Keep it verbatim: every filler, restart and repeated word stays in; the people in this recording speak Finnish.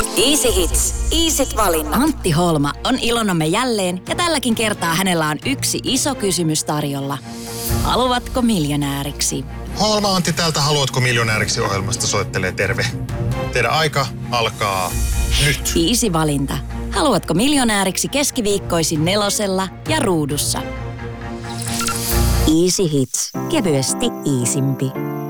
Easy Hits. Easyt valinnat. Antti Holma on ilonamme jälleen ja tälläkin kertaa hänellä on yksi iso kysymys tarjolla. Haluatko miljonääriksi? Holma Antti täältä Haluatko miljonääriksi -ohjelmasta soittelee terve. Teidän aika alkaa nyt. Easy valinta. Haluatko miljonääriksi keskiviikkoisin nelosella ja ruudussa? Easy Hits. Kevyesti iisimpi.